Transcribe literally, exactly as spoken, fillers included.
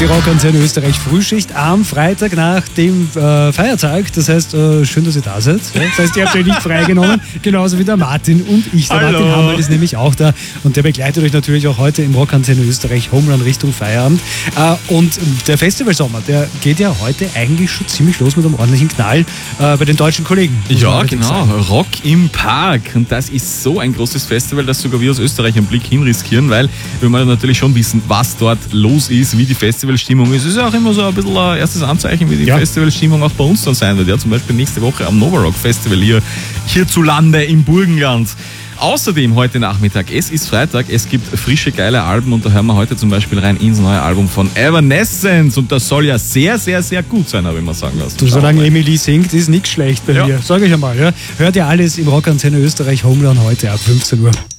Die Rockantenne Österreich Frühschicht am Freitag nach dem äh, Feiertag. Das heißt, äh, schön, dass ihr da seid. Ja? Das heißt, ihr habt euch nicht freigenommen. Genauso wie der Martin und ich. Der Hallo. Martin Hammer ist nämlich auch da. Und der begleitet euch natürlich auch heute im Rockantenne Österreich Homerun Richtung Feierabend. Äh, und der Festivalsommer, der geht ja heute eigentlich schon ziemlich los mit einem ordentlichen Knall äh, bei den deutschen Kollegen. Ja, genau. Rock im Park. Und das ist so ein großes Festival, dass sogar wir aus Österreich einen Blick hin riskieren, weil wir mal natürlich schon wissen, was dort los ist, wie die Festivalstimmung ist. Es ist ja auch immer so ein bisschen ein erstes Anzeichen, wie die ja. Festivalstimmung auch bei uns dann sein wird. Ja, zum Beispiel nächste Woche am Nova Rock Festival hier hierzulande im Burgenland. Außerdem heute Nachmittag, es ist Freitag, es gibt frische, geile Alben und da hören wir heute zum Beispiel rein ins neue Album von Evanescence und das soll ja sehr, sehr, sehr gut sein, habe ich mal sagen lassen. Du, solange Emily singt, ist nichts schlecht bei ja. mir, sage ich einmal. Ja. Hört ihr alles im Rockantenne Österreich Homerun heute ab fünfzehn Uhr.